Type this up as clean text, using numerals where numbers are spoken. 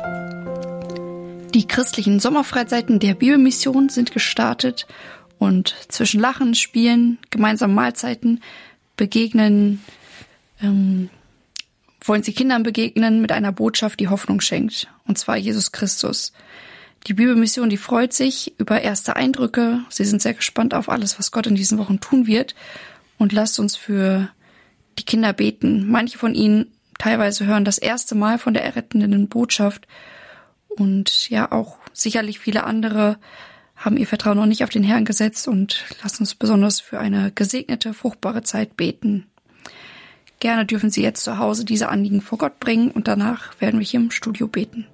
Die christlichen Sommerfreizeiten der Bibelmission sind gestartet und zwischen Lachen, Spielen, gemeinsamen Mahlzeiten wollen sie Kindern begegnen mit einer Botschaft, die Hoffnung schenkt, und zwar Jesus Christus. Die Bibelmission, die freut sich über erste Eindrücke. Sie sind sehr gespannt auf alles, was Gott in diesen Wochen tun wird, und lasst uns für die Kinder beten. Manche von ihnen teilweise hören das erste Mal von der errettenden Botschaft, und ja, auch sicherlich viele andere haben ihr Vertrauen noch nicht auf den Herrn gesetzt, und lasst uns besonders für eine gesegnete, fruchtbare Zeit beten. Gerne dürfen Sie jetzt zu Hause diese Anliegen vor Gott bringen, und danach werden wir hier im Studio beten.